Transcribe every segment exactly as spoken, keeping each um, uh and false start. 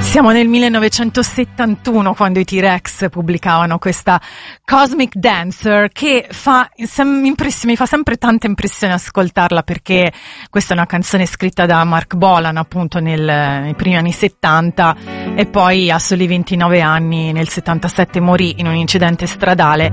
Siamo nel millenovecentosettantuno quando i T-Rex pubblicavano questa Cosmic Dancer che fa sem- impress- mi fa sempre tanta impressione ascoltarla, perché questa è una canzone scritta da Mark Bolan appunto nel, nei primi anni settanta, e poi a soli ventinove anni nel settantasette morì in un incidente stradale,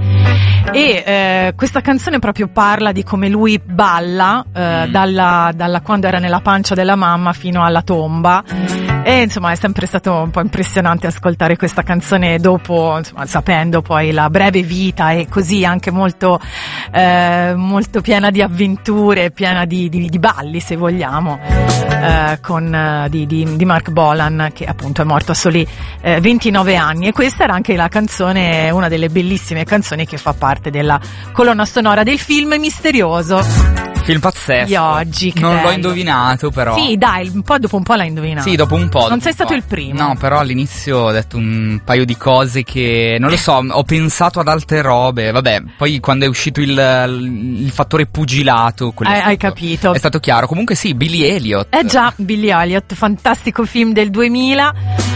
e eh, questa canzone proprio parla di come lui balla eh, dalla, dalla quando era nella pancia della mamma fino alla tomba. E insomma è sempre stato un po' impressionante ascoltare questa canzone dopo, insomma, sapendo poi la breve vita e così anche molto eh, molto piena di avventure, piena di, di, di balli se vogliamo, eh, con, eh, di, di, di Mark Bolan, che appunto è morto a soli eh, ventinove anni. E questa era anche la canzone, una delle bellissime canzoni che fa parte della colonna sonora del film Misterioso. Film pazzesco. Di oggi, che non bello. L'ho indovinato però. Sì, dai, un po' dopo un po' l'hai indovinato. Sì, dopo un po'. Non dopo sei un stato po'. il primo. No, però all'inizio ho detto un paio di cose che, non lo so, ho pensato ad altre robe. Vabbè, poi quando è uscito il, il fattore pugilato, quello Hai, è stato, hai capito. È stato chiaro. Comunque sì, Billy Elliot. Eh già, Billy Elliot, fantastico film del duemila.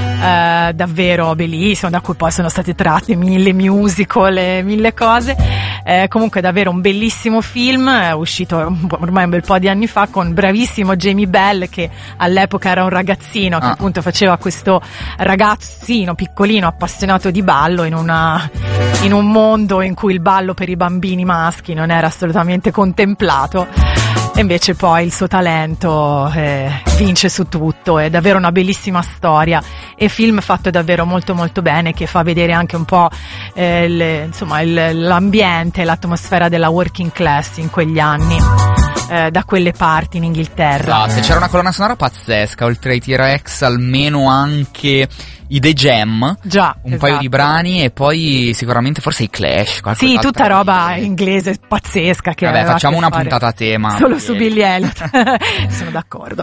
Uh, davvero bellissimo, da cui poi sono state tratte mille musical e mille cose. Uh, comunque davvero un bellissimo film, è uscito ormai un bel po' di anni fa, con bravissimo Jamie Bell, che all'epoca era un ragazzino che ah. appunto faceva questo ragazzino piccolino appassionato di ballo in una in un mondo in cui il ballo per i bambini maschi non era assolutamente contemplato. E invece poi il suo talento eh, vince su tutto. È davvero una bellissima storia e film fatto davvero molto molto bene, che fa vedere anche un po' eh, le, insomma il, l'ambiente, l'atmosfera della working class in quegli anni, eh, da quelle parti in Inghilterra. Esatto, c'era una colonna sonora pazzesca, oltre ai T-Rex almeno anche i The Jam, Già, un esatto. paio di brani, e poi sicuramente forse i Clash. Sì, tutta roba inglese pazzesca che Vabbè, facciamo una a fare puntata a tema solo su Billy Elliot. Sono d'accordo.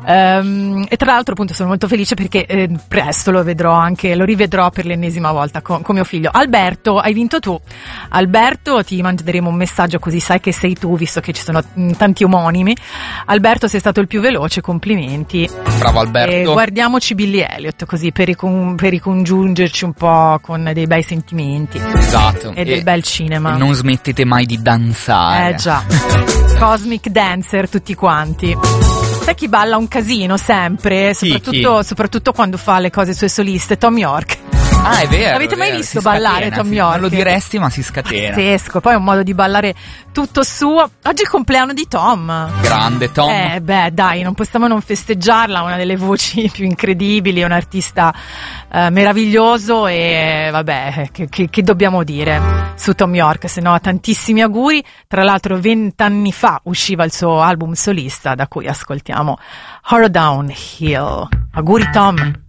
um, e tra l'altro appunto sono molto felice perché eh, presto lo vedrò anche, lo rivedrò per l'ennesima volta con, con mio figlio. Alberto, hai vinto tu. Alberto, ti manderemo un messaggio così sai che sei tu, visto che ci sono mh, tanti omonimi. Alberto, sei stato il più veloce, complimenti. Bravo Alberto. E guardiamoci Billy Elliot così per, ricon- per ricongiungerci un po' con dei bei sentimenti. Esatto. E, e del bel cinema. E non smettete mai di danzare. Eh già. Cosmic Dancer tutti quanti. Sai chi balla un casino sempre, Chi, soprattutto, chi? soprattutto quando fa le cose sue soliste? Tom York. Ah, è vero. L'avete è mai vero, visto si ballare scatena, Tom sì. York? Non lo diresti, ma si scatena. Pazzesco, poi è un modo di ballare tutto suo. Oggi è il compleanno di Tom. Grande Tom. Eh beh dai, non possiamo non festeggiarla, una delle voci più incredibili, un artista eh, meraviglioso, e vabbè, che, che, che dobbiamo dire su Tom York, se no tantissimi auguri. Tra l'altro vent'anni fa usciva il suo album solista, da cui ascoltiamo Horror Downhill. Auguri Tom.